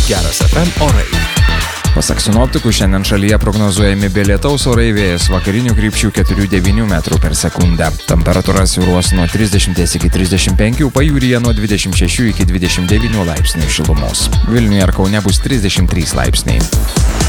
Geras FM orai. Pasak sinoptikų, šiandien šalyje prognozuojami be lietaus orai, vėjas vakarinių krypčių 4–9 metrų per sekundę. Temperatūra svyruos nuo 30 iki 35, pajūryje nuo 26 iki 29 laipsnių šilumos. Vilniuje ir Kaune bus 33 laipsniai.